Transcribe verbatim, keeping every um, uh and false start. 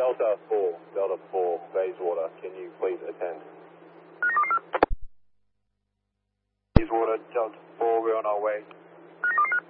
Delta four, Delta four, Bayswater, can you please attend? Bayswater, Delta four, we're on our way.